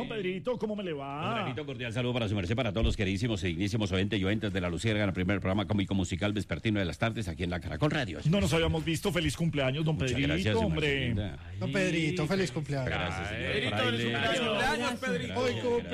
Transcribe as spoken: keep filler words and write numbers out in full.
Pedrito, ¿cómo me le va? Un granito cordial saludo para su merced, para todos los queridísimos y dignísimos oyentes y oyentes de La Luciérnaga, el primer programa cómico musical vespertino de las tardes aquí en la Caracol Radio. No nos habíamos visto. Feliz cumpleaños, don Muchas Pedrito, gracias, su hombre. merced. Don Pedrito, feliz cumpleaños. Gracias, señor Pedrito, Fraile. feliz cumpleaños, Pedrito. Hoy